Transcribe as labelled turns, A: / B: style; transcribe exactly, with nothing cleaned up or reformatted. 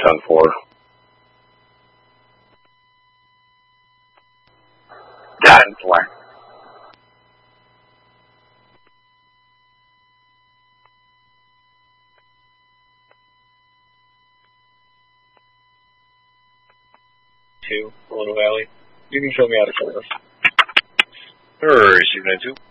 A: on four.
B: Got it, four.
C: Two, Little Valley. You can show me how to cover.
A: Sure, Receiving at two.